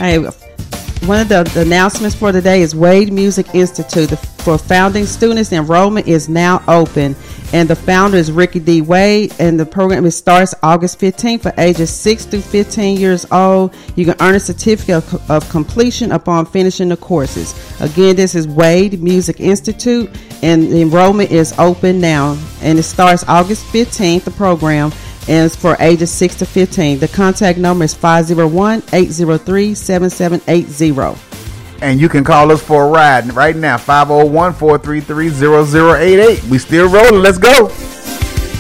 Hey, one of the announcements for today is Wade Music Institute. For founding students, enrollment is now open. And the founder is Ricky D. Wade. And the program starts August 15th for ages 6 through 15 years old. You can earn a certificate of completion upon finishing the courses. Again, this is Wade Music Institute. And the enrollment is open now. And it starts August 15th, the program. And it's for ages 6 to 15. The contact number is 501-803-7780. And you can call us for a ride right now, 501-433-0088. We still rolling. Let's go.